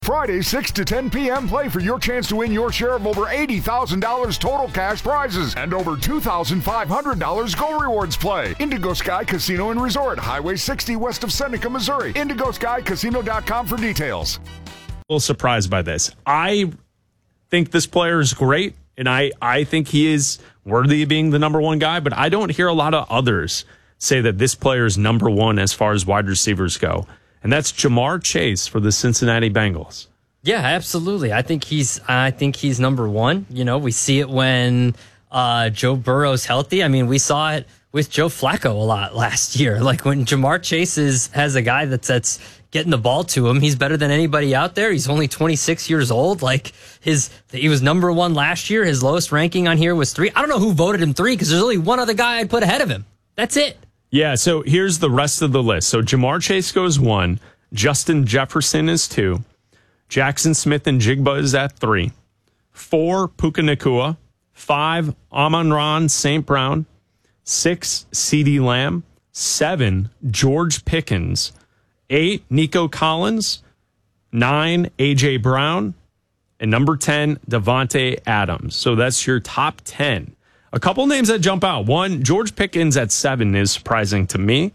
Friday, 6 to 10 p.m. Play for your chance to win your share of over $80,000 total cash prizes and over $2,500 Go Rewards Play. Indigo Sky Casino and Resort, Highway 60 west of Seneca, Missouri. IndigoSkyCasino.com for details. A little surprised by this. I think this player is great, and I think he is worthy of being the number one guy, but I don't hear a lot of others say that this player is number one as far as wide receivers go. And that's Ja'Marr Chase for the Cincinnati Bengals. Yeah, absolutely. I think he's number one. You know, we see it when Joe Burrow's healthy. I mean, we saw it with Joe Flacco a lot last year. Like when Ja'Marr Chase has a guy that's getting the ball to him, he's better than anybody out there. He's only 26 years old. Like he was number one last year. His lowest ranking on here was 3. I don't know who voted him 3 because there's only one other guy I'd put ahead of him. That's it. Yeah, so here's the rest of the list. So Ja'Marr Chase goes 1. Justin Jefferson is 2. Jackson Smith-Njigba is at 3. 4, Puka Nacua. 5, Amon-Ra St. Brown. 6, CeeDee Lamb. 7, George Pickens. 8, Nico Collins. 9, A.J. Brown. And number 10, Devontae Adams. So that's your top 10. A couple names that jump out. 1, George Pickens at 7 is surprising to me.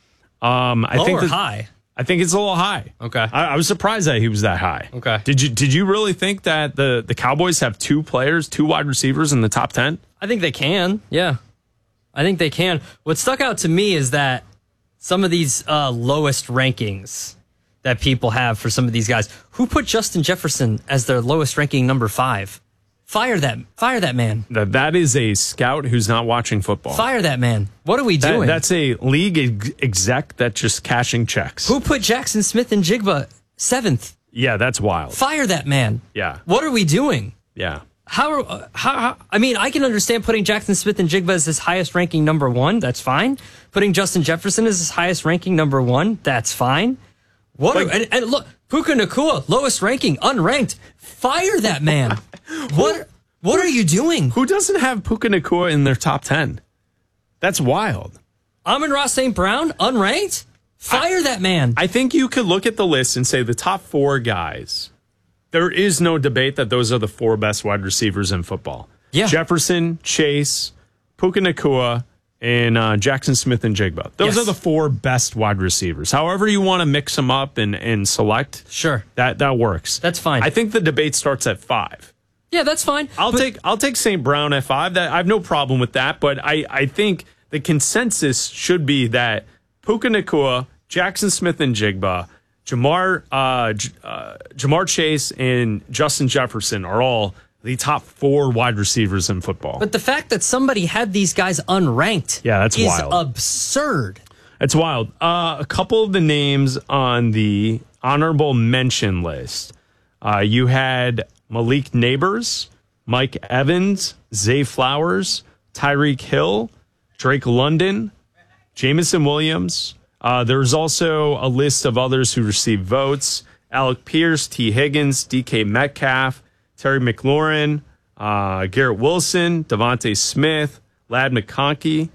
I think high? I think it's a little high. Okay. I was surprised that he was that high. Okay. Did you really think that the Cowboys have 2 wide receivers in the top 10? I think they can. Yeah. I think they can. What stuck out to me is that some of these lowest rankings that people have for some of these guys, who put Justin Jefferson as their lowest ranking number 5? Fire that man. That is a scout who's not watching football. Fire that man. What are we doing? That's a league exec that's just cashing checks. Who put Jackson Smith-Njigba 7th? Yeah, that's wild. Fire that man. Yeah. What are we doing? Yeah. How I mean, I can understand putting Jackson Smith-Njigba as his highest ranking number 1. That's fine. Putting Justin Jefferson as his highest ranking number 1. That's fine. And look, Puka Nacua, lowest ranking, unranked. Fire that man. What are you doing? Who doesn't have Puka Nacua in their top 10? That's wild. Amon-Ra St. Brown, unranked? Fire that man. I think you could look at the list and say the top 4 guys. There is no debate that those are the 4 best wide receivers in football. Yeah. Jefferson, Chase, Puka Nacua, and Jackson Smith-Njigba. Those are the 4 best wide receivers. However you want to mix them up and select, sure, that works. That's fine. I think the debate starts at 5. Yeah, that's fine. I'll take St. Brown at 5. I have no problem with that, but I think the consensus should be that Puka Nacua, Jackson Smith-Njigba, Ja'Marr Chase, and Justin Jefferson are all the top 4 wide receivers in football. But the fact that somebody had these guys unranked that's is wild. Absurd. It's wild. A couple of the names on the honorable mention list. You had Malik Nabers, Mike Evans, Zay Flowers, Tyreek Hill, Drake London, Jamison Williams. There's also a list of others who received votes. Alec Pierce, T. Higgins, DK Metcalf, Terry McLaurin, Garrett Wilson, Devontae Smith, Ladd McConkey,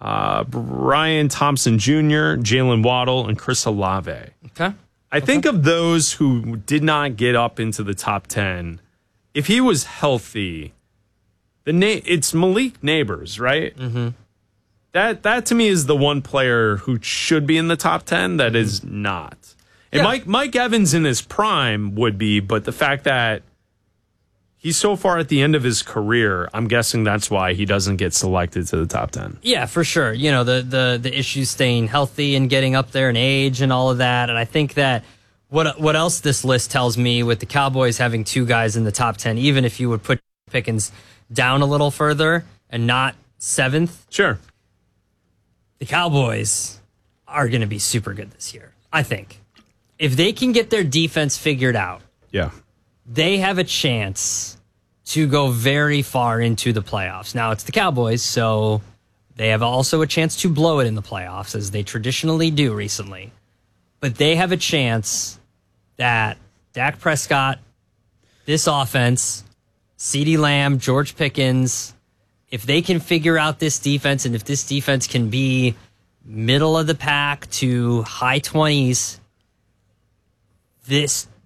Brian Thompson Jr., Jalen Waddle, and Chris Olave. Okay. I think of those who did not get up into the top 10, if he was healthy, it's Malik Nabers, right? Mm-hmm. That to me is the one player who should be in the top 10 that is not. And Yeah. Mike Evans in his prime would be, but the fact that he's so far at the end of his career, I'm guessing that's why he doesn't get selected to the top 10. Yeah, for sure. You know, the issues staying healthy and getting up there in age and all of that. And I think that what else this list tells me with the Cowboys having 2 guys in the top 10, even if you would put Pickens down a little further and not 7th. Sure. The Cowboys are going to be super good this year, I think. If they can get their defense figured out, Yeah. they have a chance to go very far into the playoffs. Now, it's the Cowboys, so they have also a chance to blow it in the playoffs, as they traditionally do recently. But they have a chance that Dak Prescott, this offense, CeeDee Lamb, George Pickens, if they can figure out this defense, and if this defense can be middle of the pack to high 20s, this